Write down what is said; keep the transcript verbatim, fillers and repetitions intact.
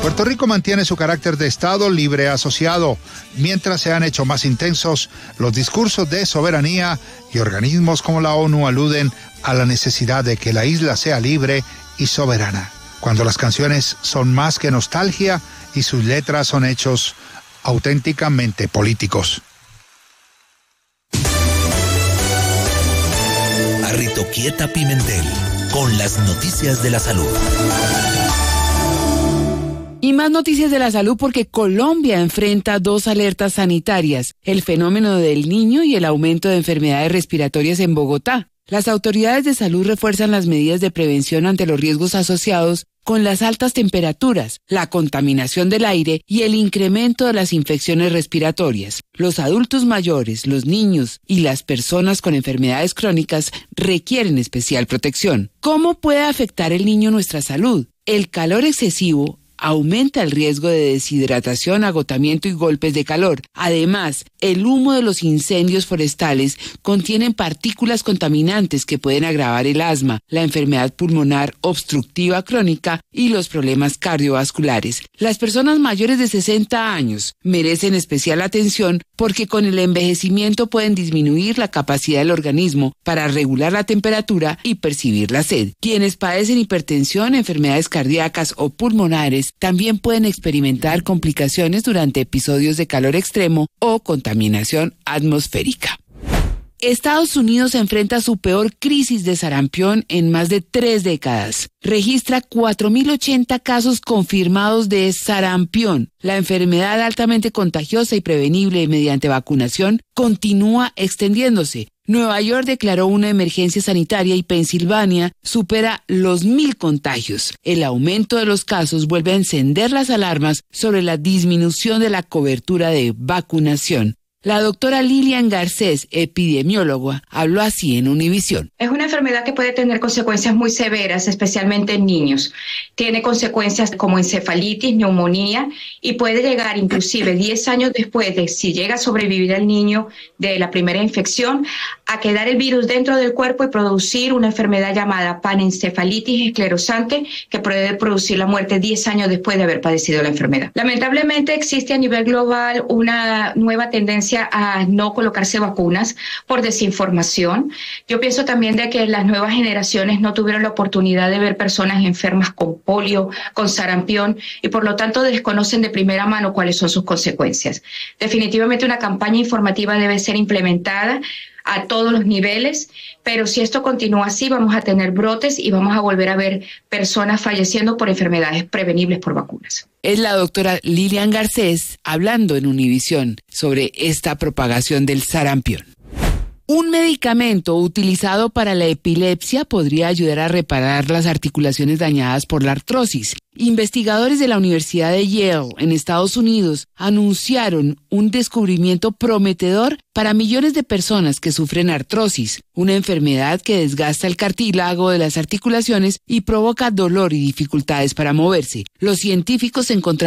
Puerto Rico mantiene su carácter de Estado libre asociado, mientras se han hecho más intensos los discursos de soberanía y organismos como la ONU aluden a la necesidad de que la isla sea libre y soberana. Cuando las canciones son más que nostalgia y sus letras son hechos auténticamente políticos. Arritoquieta Pimentel, con las noticias de la salud. Y más noticias de la salud porque Colombia enfrenta dos alertas sanitarias, el fenómeno del Niño y el aumento de enfermedades respiratorias en Bogotá. Las autoridades de salud refuerzan las medidas de prevención ante los riesgos asociados con las altas temperaturas, la contaminación del aire y el incremento de las infecciones respiratorias. Los adultos mayores, los niños y las personas con enfermedades crónicas requieren especial protección. ¿Cómo puede afectar el niño nuestra salud? El calor excesivo aumenta el riesgo de deshidratación, agotamiento y golpes de calor. Además, el humo de los incendios forestales contienen partículas contaminantes que pueden agravar el asma, la enfermedad pulmonar obstructiva crónica y los problemas cardiovasculares. Las personas mayores de sesenta años merecen especial atención porque con el envejecimiento pueden disminuir la capacidad del organismo para regular la temperatura y percibir la sed. Quienes padecen hipertensión, enfermedades cardíacas o pulmonares también pueden experimentar complicaciones durante episodios de calor extremo o contaminación atmosférica. Estados Unidos enfrenta su peor crisis de sarampión en más de tres décadas. Registra cuatro mil ochenta casos confirmados de sarampión. La enfermedad altamente contagiosa y prevenible mediante vacunación continúa extendiéndose. Nueva York declaró una emergencia sanitaria y Pensilvania supera los mil contagios. El aumento de los casos vuelve a encender las alarmas sobre la disminución de la cobertura de vacunación. La doctora Lilian Garcés, epidemióloga, habló así en Univisión. Es una enfermedad que puede tener consecuencias muy severas, especialmente en niños. Tiene consecuencias como encefalitis, neumonía y puede llegar inclusive diez años después de si llega a sobrevivir el niño de la primera infección a quedar el virus dentro del cuerpo y producir una enfermedad llamada panencefalitis esclerosante que puede producir la muerte diez años después de haber padecido la enfermedad. Lamentablemente existe a nivel global una nueva tendencia a no colocarse vacunas por desinformación. Yo pienso también de que las nuevas generaciones no tuvieron la oportunidad de ver personas enfermas con polio, con sarampión y por lo tanto desconocen de primera mano cuáles son sus consecuencias. Definitivamente una campaña informativa debe ser implementada a todos los niveles, pero si esto continúa así vamos a tener brotes y vamos a volver a ver personas falleciendo por enfermedades prevenibles por vacunas. Es la doctora Lilian Garcés hablando en Univisión sobre esta propagación del sarampión. Un medicamento utilizado para la epilepsia podría ayudar a reparar las articulaciones dañadas por la artrosis. Investigadores de la Universidad de Yale, en Estados Unidos, anunciaron un descubrimiento prometedor para millones de personas que sufren artrosis, una enfermedad que desgasta el cartílago de las articulaciones y provoca dolor y dificultades para moverse. Los científicos encontraron